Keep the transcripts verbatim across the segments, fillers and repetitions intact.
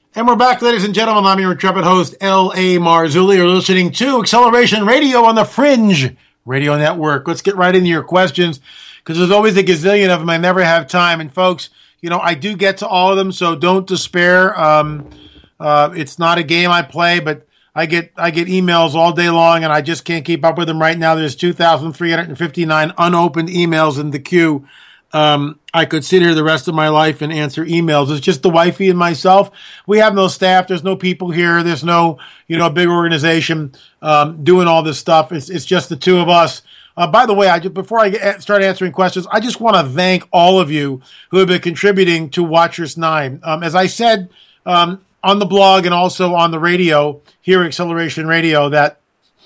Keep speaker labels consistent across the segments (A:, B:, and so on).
A: And we're back, ladies and gentlemen. I'm your intrepid host, L A. Marzulli. You're listening to Acceleration Radio on the Fringe Radio Network. Let's get right into your questions, because there's always a gazillion of them. I never have time. And folks, you know, I do get to all of them, so don't despair. Um, uh, it's not a game I play, but I get I get emails all day long, and I just can't keep up with them right now. There's two thousand three hundred fifty-nine unopened emails in the queue. Um, I could sit here the rest of my life and answer emails. It's just the wifey and myself. We have no staff. There's no people here. There's no, you know, big organization um, doing all this stuff. It's it's just the two of us. Uh, by the way, I just, before I get, start answering questions, I just want to thank all of you who have been contributing to Watchers nine. Um, as I said um, on the blog and also on the radio here at Acceleration Radio, that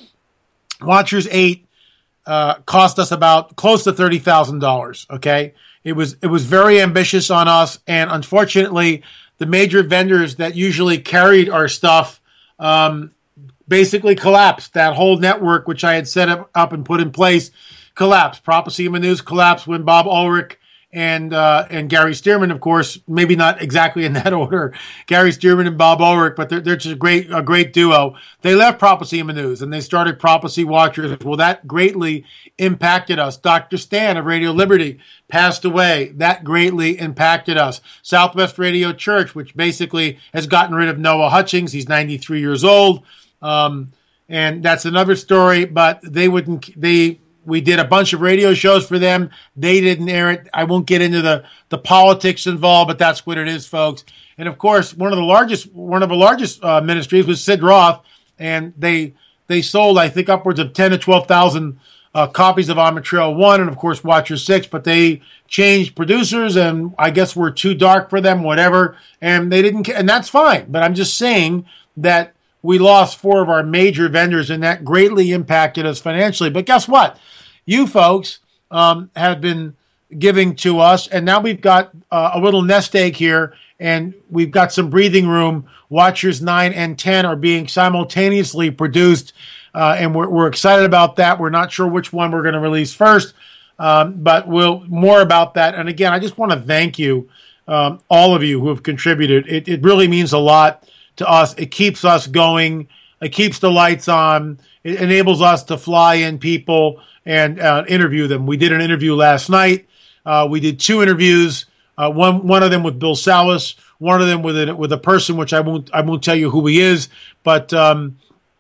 A: Watchers eight Uh, cost us about close to thirty thousand dollars. Okay. It was, it was very ambitious on us. And unfortunately, the major vendors that usually carried our stuff, um, basically collapsed. That whole network, which I had set up, up and put in place, collapsed. Prophecy of News collapsed when Bob Ulrich and, uh, and Gary Stearman, of course, maybe not exactly in that order, Gary Stearman and Bob Ulrich, but they're, they're just a great, a great duo. They left Prophecy of News and they started Prophecy Watchers. Well, that greatly impacted us. Doctor Stan of Radio Liberty passed away. That greatly impacted us. Southwest Radio Church, which basically has gotten rid of Noah Hutchings. He's ninety-three years old. Um, and that's another story, but they wouldn't, they, we did a bunch of radio shows for them. They didn't air it. I won't get into the, the politics involved, but that's what it is, folks. And of course, one of the largest, one of the largest uh, ministries was Sid Roth, and they, they sold, I think, upwards of ten to twelve thousand uh, copies of On Trail One, and of course, Watcher Six. But they changed producers, and I guess we're too dark for them, whatever. And they didn't, and that's fine. But I'm just saying that we lost four of our major vendors, and that greatly impacted us financially. But guess what? You folks um, have been giving to us, and now we've got uh, a little nest egg here, and we've got some breathing room. Watchers nine and ten are being simultaneously produced, uh, and we're, we're excited about that. We're not sure which one we're going to release first, um, but we'll more about that. And again, I just want to thank you, um, all of you who have contributed. It, it really means a lot to us. It keeps us going. It keeps the lights on. It enables us to fly in people and uh, interview them. We did an interview last night. Uh, we did two interviews. Uh, one one of them with Bill Salas. One of them with a, with a person, which I won't I won't tell you who he is, but um,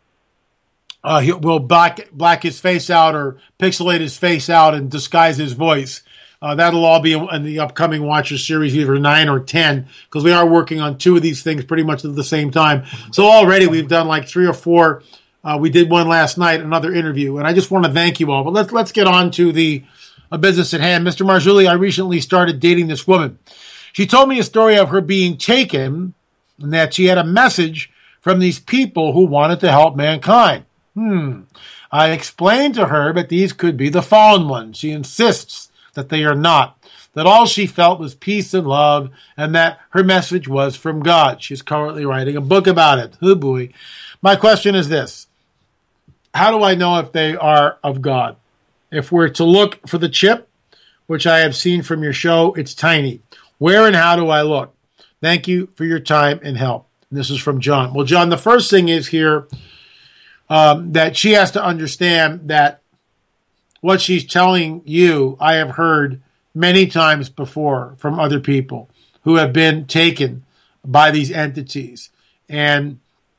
A: uh, he will black black his face out or pixelate his face out and disguise his voice. Uh, that'll all be in the upcoming Watcher series, either nine or ten, because we are working on two of these things pretty much at the same time. So already we've done like three or four. Uh, we did one last night, another interview, and I just want to thank you all. But let's let's get on to the uh, business at hand. Mister Marzulli, I recently started dating this woman. She told me a story of her being taken, and that she had a message from these people who wanted to help mankind. Hmm. I explained to her that these could be the fallen ones. She insists that they are not, that all she felt was peace and love, and that her message was from God. She's currently writing a book about it. Oh boy. My question is this. How do I know if they are of God? If we're to look for the chip, which I have seen from your show, it's tiny. Where and how do I look? Thank you for your time and help. And this is from John. Well, John, the first thing is here um, that she has to understand that what she's telling you, I have heard many times before from other people who have been taken by these entities. And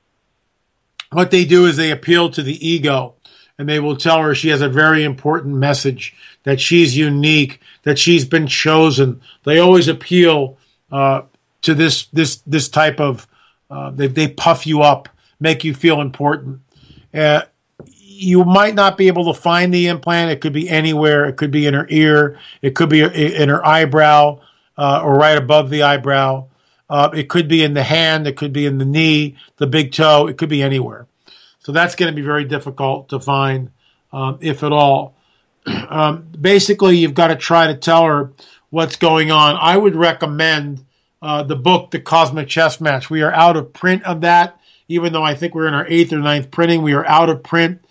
A: what they do is they appeal to the ego, and they will tell her she has a very important message, that she's unique, that she's been chosen. They always appeal uh, to this this this type of, uh, they, they puff you up, make you feel important. Uh, you might not be able to find the implant. It could be anywhere. It could be in her ear. It could be in her eyebrow uh, or right above the eyebrow. Uh, it could be in the hand. It could be in the knee, the big toe. It could be anywhere. So that's going to be very difficult to find, um, if at all. Um, basically, you've got to try to tell her what's going on. I would recommend uh, the book, The Cosmic Chess Match. We are out of print of that, even though I think we're in our eighth or ninth printing. We are out of print.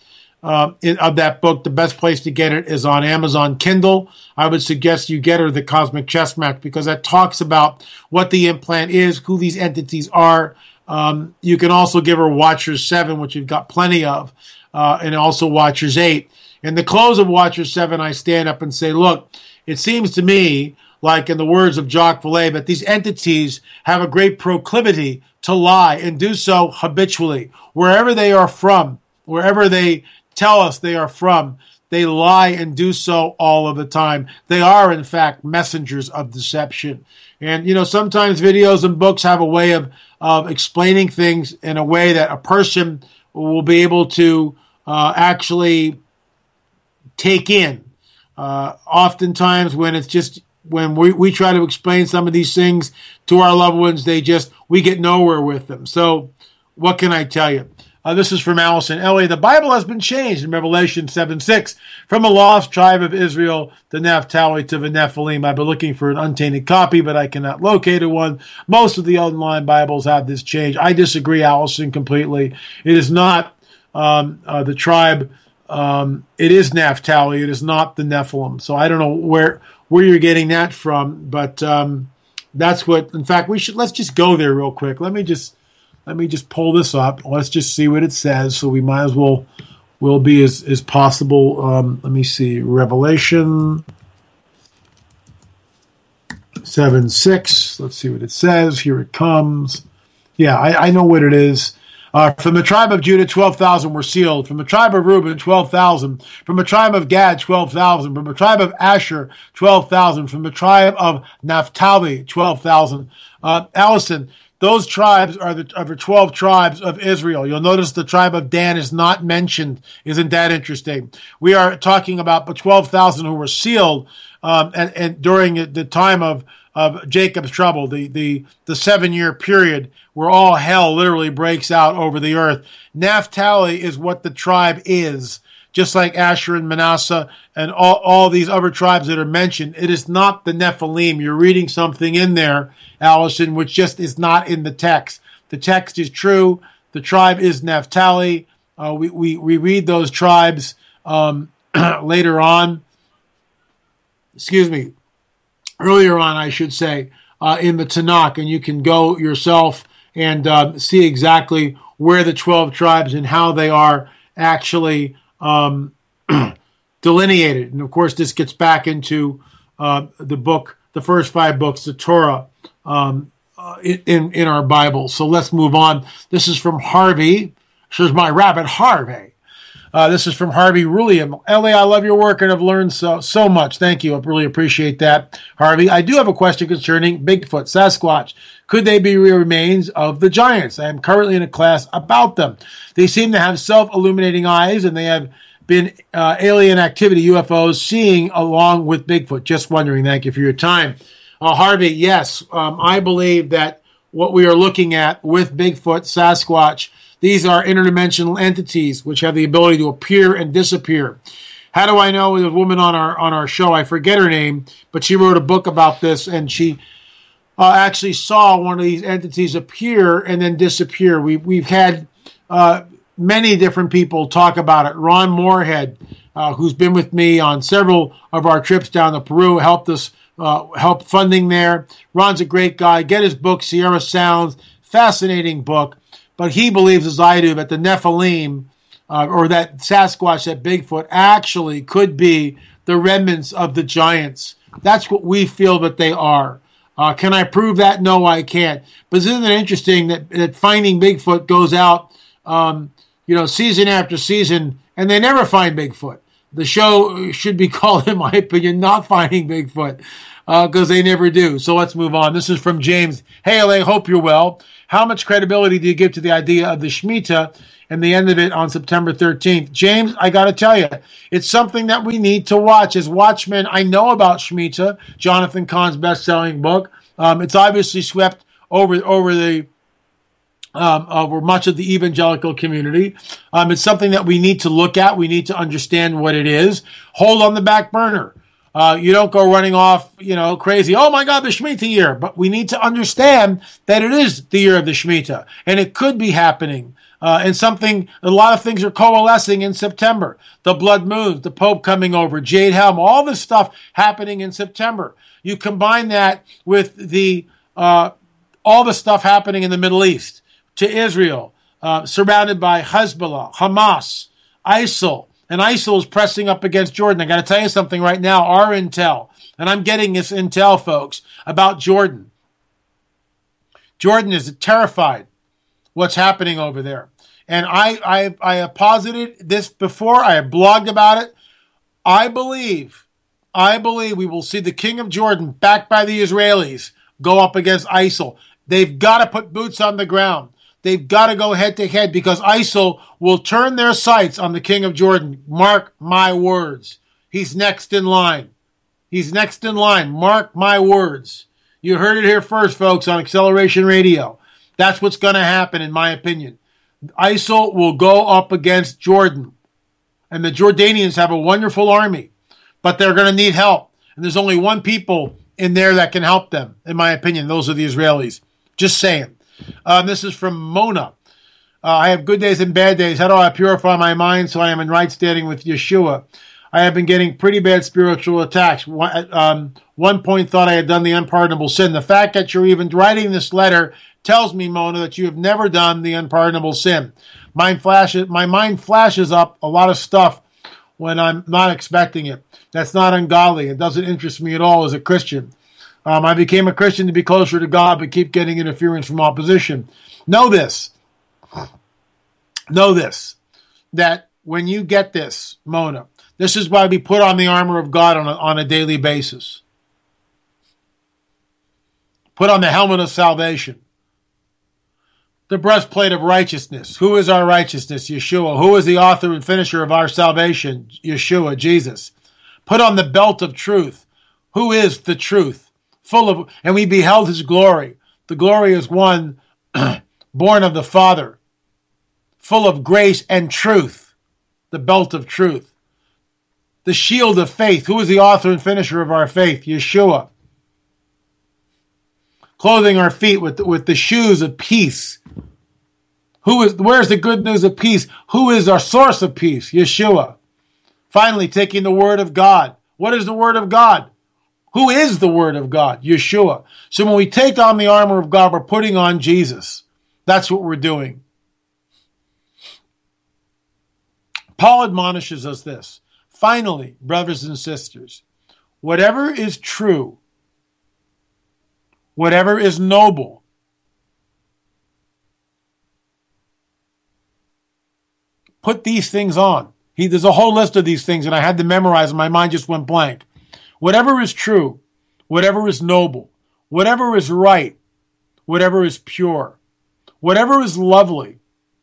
A: uh, in, of that book. The best place to get it is on Amazon Kindle. I would suggest you get her The Cosmic Chess Match, because that talks about what the implant is, who these entities are. Um, you can also give her Watchers seven, which you've got plenty of, uh, and also Watchers eight. In the close of Watchers seven, I stand up and say, look, it seems to me, like in the words of Jacques Vallée, that these entities have a great proclivity to lie and do so habitually. Wherever they are from, wherever they tell us they are from, they lie and do so all of the time. They are, in fact, messengers of deception. And, you know, sometimes videos and books have a way of, of explaining things in a way that a person will be able to uh, actually take in. Uh, oftentimes when it's just, when we, we try to explain some of these things to our loved ones, they just, we get nowhere with them. So what can I tell you? Uh, this is from Allison. Ellie, the Bible has been changed in Revelation seven six from a lost tribe of Israel, the Naphtali, to the Nephilim. I've been looking for an untainted copy, but I cannot locate a one. Most of the online Bibles have this change. I disagree, Allison, completely. It is not um, uh, the tribe. Um, it is Naphtali. It is not the Nephilim. So I don't know where where you're getting that from, but um, that's what. In fact, we should let's just go there real quick. Let me just. Let me just pull this up. Let's just see what it says. So we might as well will be as, as possible. Um, let me see. Revelation seven six. Let's see what it says. Here it comes. Yeah, I, I know what it is. Uh, from the tribe of Judah, twelve thousand were sealed. From the tribe of Reuben, twelve thousand. From the tribe of Gad, twelve thousand. From the tribe of Asher, twelve thousand. From the tribe of Naphtali, twelve thousand. Uh, Allison, those tribes are the, are the twelve tribes of Israel. You'll notice the tribe of Dan is not mentioned. Isn't that interesting? We are talking about the twelve thousand who were sealed um, and, and during the time of, of Jacob's trouble, the, the, the seven-year period where all hell literally breaks out over the earth. Naphtali is what the tribe is, just like Asher and Manasseh and all, all these other tribes that are mentioned. It is not the Nephilim. You're reading something in there, Allison, which just is not in the text. The text is true. The tribe is Naphtali. Uh, we, we, we read those tribes um, later on. Excuse me. Earlier on, I should say, uh, in the Tanakh, and you can go yourself and uh, see exactly where the twelve tribes and how they are actually um, delineated. And of course, this gets back into uh, the book, the first five books, the Torah, um, uh, in, in our Bible. So let's move on. This is from Harvey. This is my rabbit, Harvey. Uh, this is from Harvey Rulliam. Ellie, I love your work and I've learned so so much. Thank you. I really appreciate that, Harvey. I do have a question concerning Bigfoot, Sasquatch. Could they be remains of the giants? I am currently in a class about them. They seem to have self-illuminating eyes, and they have been uh, alien activity, U F Os, seeing along with Bigfoot. Just wondering. Thank you for your time. Uh, Harvey, yes, um, I believe that what we are looking at with Bigfoot, Sasquatch, these are interdimensional entities which have the ability to appear and disappear. How do I know? There's a woman on our on our show, I forget her name, but she wrote a book about this, and she uh, actually saw one of these entities appear and then disappear. We, we've had uh, many different people talk about it. Ron Moorhead, uh, who's been with me on several of our trips down to Peru, helped us, uh, help funding there. Ron's a great guy. Get his book, Sierra Sounds, fascinating book. But he believes, as I do, that the Nephilim, uh, or that Sasquatch, that Bigfoot, actually could be the remnants of the giants. That's what we feel that they are. Uh, can I prove that? No, I can't. But isn't it interesting that, that Finding Bigfoot goes out, um, you know, season after season, and they never find Bigfoot? The show should be called, in my opinion, Not Finding Bigfoot, because uh, they never do. So let's move on. This is from James. Hey, L A, hope you're well. How much credibility do you give to the idea of the Shemitah and the end of it on September thirteenth? James, I got to tell you, it's something that we need to watch. As Watchmen, I know about Shemitah, Jonathan Cahn's best-selling book. Um, it's obviously swept over over the um, over much of the evangelical community. Um, it's something that we need to look at. We need to understand what it is. Hold on the back burner. Uh, you don't go running off, you know, crazy. Oh my God, the Shemitah year. But we need to understand that it is the year of the Shemitah, and it could be happening. Uh, and something, a lot of things are coalescing in September. The blood moons, the Pope coming over, Jade Helm, all this stuff happening in September. You combine that with the uh, all the stuff happening in the Middle East, to Israel, uh, surrounded by Hezbollah, Hamas, ISIL, and ISIL is pressing up against Jordan. I got to tell you something right now, our intel, and I'm getting this intel, folks, about Jordan. Jordan is terrified what's happening over there. And I, I, I have posited this before. I have blogged about it. I believe, I believe we will see the king of Jordan, backed by the Israelis, go up against ISIL. They've got to put boots on the ground. They've got to go head to head because ISIL will turn their sights on the king of Jordan. Mark my words. He's next in line. He's next in line. Mark my words. You heard it here first, folks, on Acceleration Radio. That's what's going to happen, in my opinion. ISIL will go up against Jordan. And the Jordanians have a wonderful army, but they're going to need help. And there's only one people in there that can help them, in my opinion. Those are the Israelis. Just saying. Um, this is from Mona. Uh, I have good days and bad days. How do I purify my mind so I am in right standing with Yeshua? I have been getting pretty bad spiritual attacks. One, um, one point thought I had done the unpardonable sin. The fact that you're even writing this letter tells me, Mona, that you have never done the unpardonable sin. Mind flashes, my mind flashes up a lot of stuff when I'm not expecting it. That's not ungodly. It doesn't interest me at all as a Christian. Um, I became a Christian to be closer to God, but keep getting interference from opposition. Know this. Know this. That when you get this, Mona, this is why we put on the armor of God on a, on a daily basis. Put on the helmet of salvation. The breastplate of righteousness. Who is our righteousness? Yeshua. Who is the author and finisher of our salvation? Yeshua, Jesus. Put on the belt of truth. Who is the truth? Full of, and we beheld his glory. The glory is one born of the Father, full of grace and truth. The belt of truth. The shield of faith. Who is the author and finisher of our faith? Yeshua. Clothing our feet with, with the shoes of peace. Who is, where's the good news of peace? Who is our source of peace? Yeshua. Finally, taking the word of God. What is the word of God? Who is the word of God? Yeshua. So when we take on the armor of God, we're putting on Jesus. That's what we're doing. Paul admonishes us this. Finally, brothers and sisters, whatever is true, whatever is noble, put these things on. He, there's a whole list of these things, and I had to memorize, and my mind just went blank. Whatever is true, whatever is noble, whatever is right, whatever is pure, whatever is lovely,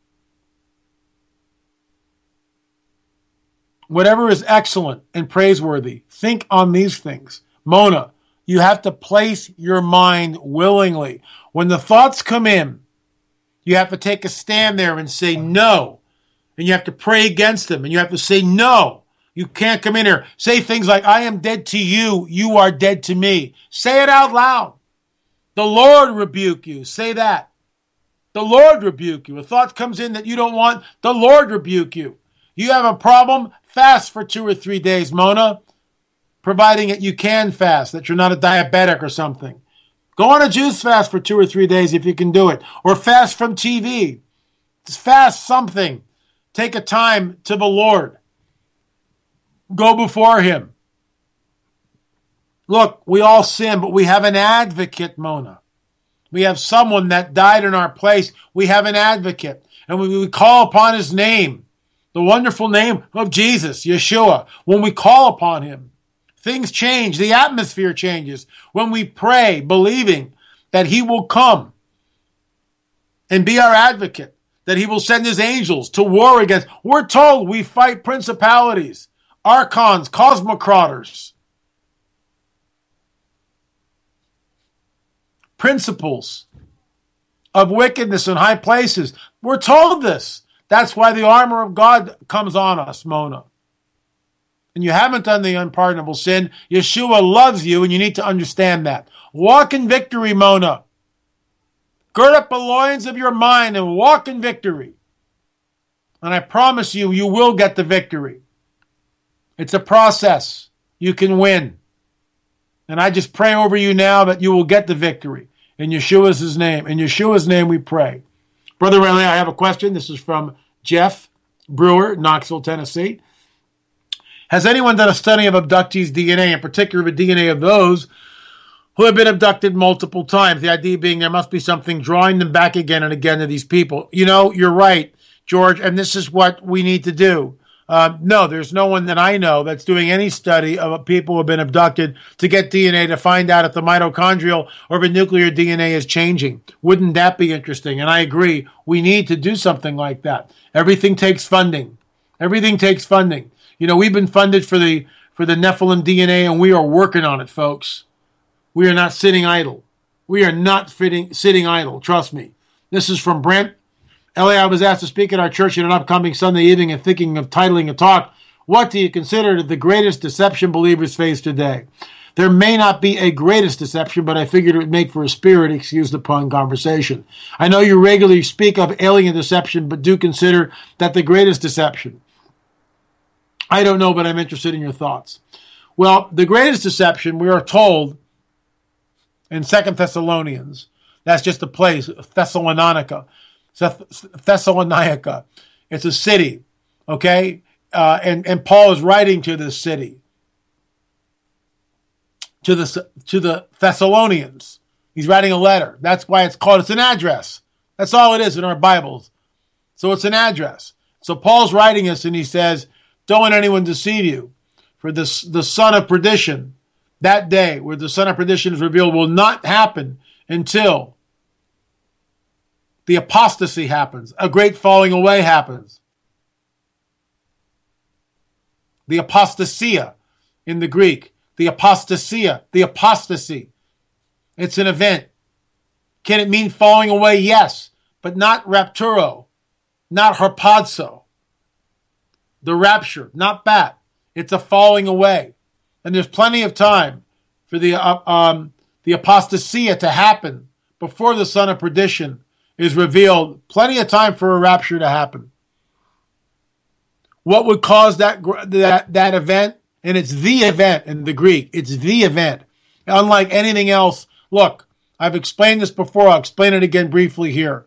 A: whatever is excellent and praiseworthy, think on these things. Mona, you have to place your mind willingly. When the thoughts come in, you have to take a stand there and say no. And you have to pray against them. And you have to say no. You can't come in here. Say things like, I am dead to you. You are dead to me. Say it out loud. The Lord rebuke you. Say that. The Lord rebuke you. A thought comes in that you don't want, the Lord rebuke you. You have a problem? Fast for two or three days, Mona. Providing that you can fast, that you're not a diabetic or something. Go on a juice fast for two or three days if you can do it. Or fast from T V. Just fast something. Take a time to the Lord. Go before him. Look, we all sin, but we have an advocate, Mona. We have someone that died in our place. We have an advocate. And when we call upon his name, the wonderful name of Jesus, Yeshua, when we call upon him, things change. The atmosphere changes. When we pray, believing that he will come and be our advocate, that he will send his angels to war against. We're told we fight principalities, archons, cosmocrators, principles of wickedness in high places. We're told this. That's why the armor of God comes on us, Mona. and you haven't done the unpardonable sin, Yeshua loves you, and you need to understand that. Walk in victory, Mona. Gird up the loins of your mind and walk in victory. And I promise you, you will get the victory. It's a process. You can win. And I just pray over you now that you will get the victory. In Yeshua's name. In Yeshua's name we pray. Brother Riley, I have a question. This is from Jeff Brewer, Knoxville, Tennessee. Has anyone done a study of abductees' D N A, in particular the D N A of those who have been abducted multiple times? The idea being there must be something drawing them back again and again to these people. You know, you're right, George, and this is what we need to do. Uh, no, there's no one that I know that's doing any study of people who have been abducted to get D N A to find out if the mitochondrial or the nuclear D N A is changing. Wouldn't that be interesting? And I agree, we need to do something like that. Everything takes funding. Everything takes funding. You know, we've been funded for the for the Nephilim D N A, and we are working on it, folks. We are not sitting idle. We are not fitting, sitting idle. Trust me. This is from Brent. L A, I was asked to speak at our church in an upcoming Sunday evening and thinking of titling a talk, "What do you consider the greatest deception believers face today?" There may not be a greatest deception, but I figured it would make for a spirit, excuse the pun, conversation. I know you regularly speak of alien deception, but do consider that the greatest deception. I don't know, but I'm interested in your thoughts. Well, the greatest deception, we are told in Second Thessalonians, that's just a place, Thessalonica, Thessalonica. It's a city, okay? Uh, and, and Paul is writing to this city, to the, to the Thessalonians. He's writing a letter. That's why it's called, it's an address. That's all it is in our Bibles. So it's an address. So Paul's writing this and he says, don't let anyone deceive you. For this, the son of perdition, that day where the son of perdition is revealed will not happen until the apostasy happens. A great falling away happens. The apostasia in the Greek. The apostasia. The apostasy. It's an event. Can it mean falling away? Yes. But not rapturo. Not harpazo. The rapture. Not that. It's a falling away. And there's plenty of time for the, uh, um, the apostasia to happen before the son of perdition is revealed. Plenty of time for a rapture to happen. What would cause that, that, that event? And it's the event in the Greek. It's the event. Unlike anything else. Look, I've explained this before. I'll explain it again briefly here.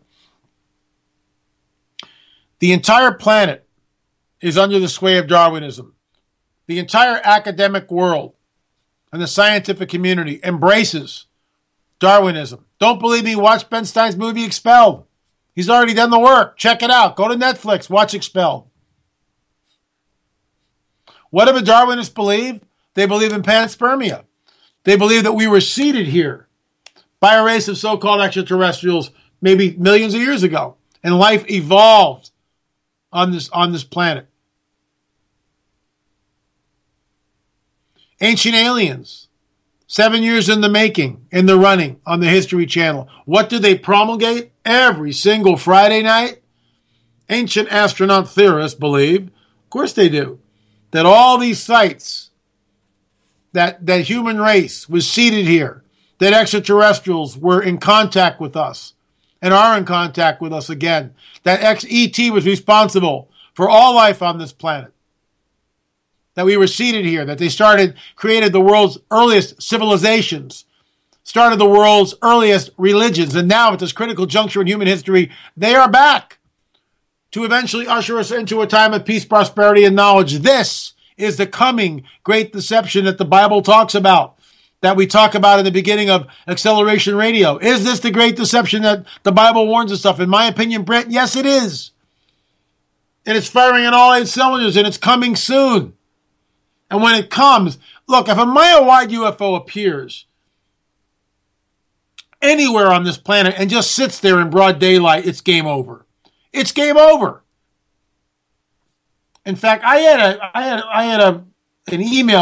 A: The entire planet is under the sway of Darwinism. The entire academic world and the scientific community embraces Darwinism. Don't believe me? Watch Ben Stein's movie Expelled. He's already done the work. Check it out. Go to Netflix. Watch Expelled. What do the Darwinists believe? They believe in panspermia. They believe that we were seeded here by a race of so-called extraterrestrials maybe millions of years ago. And life evolved on this, on this planet. Ancient aliens. Seven years in the making, in the running, on the History Channel. What do they promulgate every single Friday night? Ancient astronaut theorists believe, of course they do, that all these sites, that, that human race was seated here, that extraterrestrials were in contact with us and are in contact with us again, that E T was responsible for all life on this planet, that we were seated here, that they started, created the world's earliest civilizations, started the world's earliest religions, and now at this critical juncture in human history, they are back to eventually usher us into a time of peace, prosperity, and knowledge. This is the coming great deception that the Bible talks about, that we talk about in the beginning of Acceleration Radio. Is this the great deception that the Bible warns us of? In my opinion, Brent, yes, it is. And it's firing on all eight cylinders, and it's coming soon. And when it comes, look, if a mile-wide U F O appears anywhere on this planet and just sits there in broad daylight, it's game over. It's game over. In fact, I had a, I had, I had a, an email